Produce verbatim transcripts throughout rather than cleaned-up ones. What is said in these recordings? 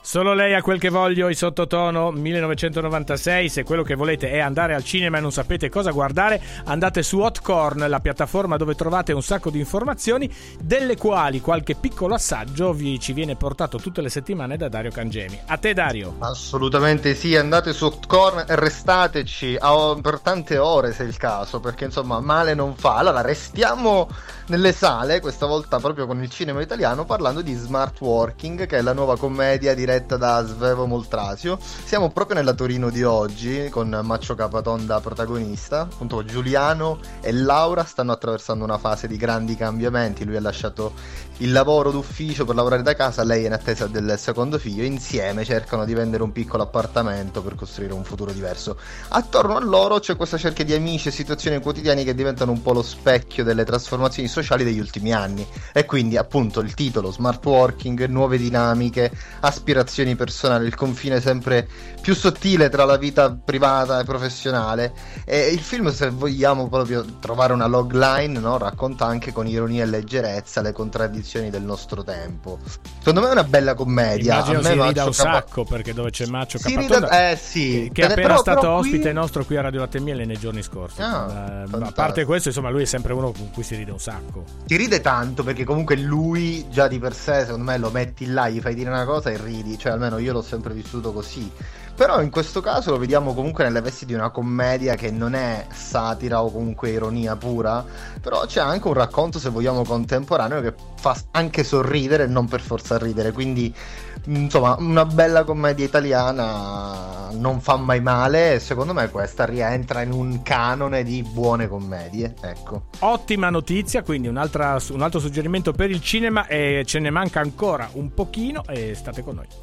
Solo lei ha quel che voglio, i Sottotono, millenovecentonovantasei. Se quello che volete è andare al cinema e non sapete cosa guardare, andate su Hotcorn, la piattaforma dove trovate un sacco di informazioni, delle quali qualche piccolo assaggio vi ci viene portato tutte le settimane da Dario Cangemi. A te, Dario. Assolutamente sì, andate su Hotcorn e restateci a, per tante ore se è il caso, perché insomma male non fa. Allora restiamo nelle sale, questa volta proprio con il cinema italiano, parlando di Smart Working, che è la nuova commedia diretta da Svevo Moltrasio. Siamo proprio nella Torino di oggi, con Maccio Capaton da protagonista. Appunto Giuliano e Laura stanno attraversando una fase di grandi cambiamenti. Lui ha lasciato il lavoro d'ufficio per lavorare da casa, lei è in attesa del secondo figlio. Insieme cercano di vendere un piccolo appartamento per costruire un futuro diverso. Attorno a loro c'è questa cerchia di amici e situazioni quotidiane che diventano un po' lo specchio delle trasformazioni sociali degli ultimi anni. E quindi appunto il titolo, Smart Working, nuove dinamiche, aspirazioni personali, il confine sempre più sottile tra la vita privata e professionale. E il film, se vogliamo proprio trovare una logline, no, racconta anche con ironia e leggerezza le contraddizioni del nostro tempo. Secondo me è una bella commedia. Immagino a me si rida Maccio un Capa... sacco, perché dove c'è Maccio si Capaton, rida... eh sì, che è appena però, stato però ospite qui... nostro qui a Radio Latte e Miele nei giorni scorsi. Ah, uh, a parte questo, insomma, lui è sempre uno con cui si ride un sacco. Si ride tanto perché comunque lui già di per sé, secondo me, lo metti là, gli fai dire una cosa e ridi, cioè almeno io l'ho sempre vissuto così. Però in questo caso lo vediamo comunque nelle vesti di una commedia che non è satira o comunque ironia pura, però c'è anche un racconto, se vogliamo, contemporaneo che fa anche sorridere e non per forza ridere, quindi insomma una bella commedia italiana non fa mai male e secondo me questa rientra in un canone di buone commedie, ecco. Ottima notizia, quindi un'altra, un altro suggerimento per il cinema, e ce ne manca ancora un pochino e state con noi.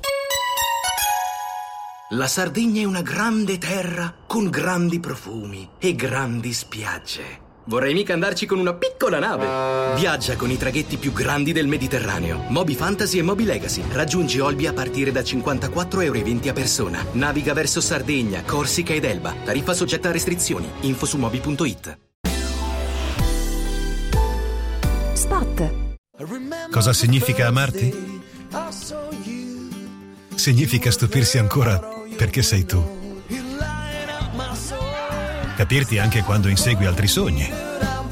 La Sardegna è una grande terra con grandi profumi e grandi spiagge. Vorrei mica andarci con una piccola nave. Viaggia con i traghetti più grandi del Mediterraneo. Moby Fantasy e Moby Legacy. Raggiungi Olbia a partire da cinquantaquattro euro e venti a persona. Naviga verso Sardegna, Corsica ed Elba. Tariffa soggetta a restrizioni. Info su moby punto it. Spot. Cosa significa amarti? Significa stupirsi ancora perché sei tu. Capirti anche quando insegui altri sogni.